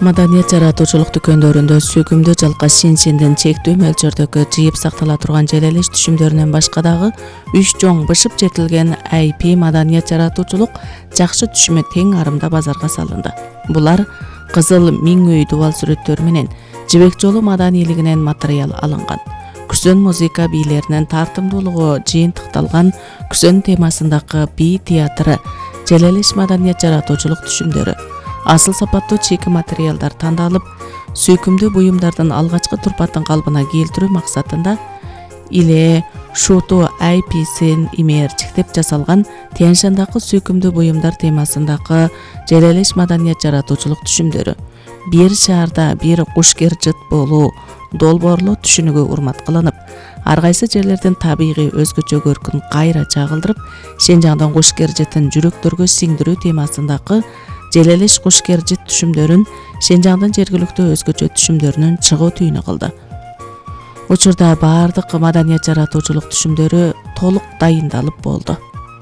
Маданият жаратуучулук дүкөндөрүндө сөкүмдүү жалка шинчиндин чектүү мөлчөрдөгү жыйып сактала турган желелеш түшүмдөрүнөн башка дагы 3 жоң бышып жетилген IP маданият жаратуучулук жакшы түшүмү тең арымда базарга салынды. Булар кызыл миң үй дубал сүрөттөрү менен Жибек жолу маданийлигинен материал алынган. Күсөн музыка бийлеринин тартымдуулугу жыйынтыкталган Күсөн темасындагы бий театры, желелеш маданият жаратуучулук түшүмдөрү, асыл сапаттуу чийки материалдар тандалып, сүйкүмдүү буюмдардын алгачкы турпатын калбына келтирүү максатында иле шуту IP'син имээрчиктеп жасалган Тянь-Шандагы сүйкүмдүү буюмдар темасындагы желелеш маданият жаратуучулук түшүмдөрү, бир шаарда бир кушкер жыт болуу долбоорлоо түшүнүгү урмат кылынып, ар кайсы жерлердин табигый өзгөчө көркүн кайра чагылдырып, Шенжаңдын кушкер жытын жүрөктөргө сиңдирүү темасындагы желелеш кушкер жыт түшүмдөрүн Шенжаңдын жергиликтүү өзгөчө түшүмдөрүнүн чыгуу түйүнү кылды. Учурда баардык маданият жаратуучулук түшүмдөрү толук дайындалып болду.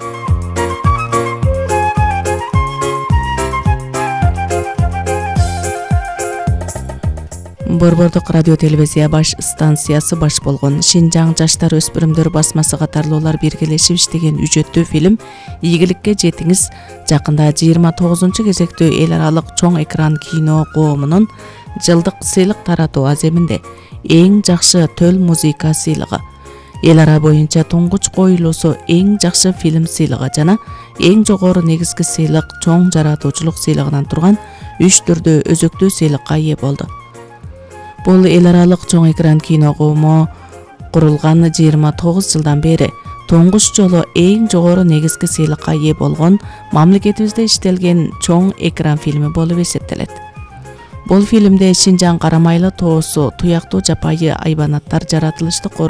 Борбордук радио телевизия баш станциясы баш болгон Шенжаң жаштар өспүрүмдөр басмасы катарлуулар биргелешип иштеген үжөттүү фильм «Ийгиликке жетиңиз» жакында 29 кезектүү эл аралык чоң экран кино коомунун жылдык сыйлык таратуу аземинде эң жакшы төл музыка сыйлыгы, эл ара боюнча туңгуч коюлуусу эң жакшы фильм сыйлыгы жана эң жогору негизги сыйлык чоң жаратуучулук сыйлыгынан турган 3 түрдүү өзөктүү сыйлыкка ээ болду. Бул эл аралык чоң экран кино коому курулган 29 жылдан бери туңгуч жолу эң жогору негизги сыйлыкка ээ болгон мамлекетибизде иштелген чоң экран фильми болуп эсептелет. Бул фильмде Шенжаң Карамайлы тоосу туяктуу жапайы айбанаттар жаратылышты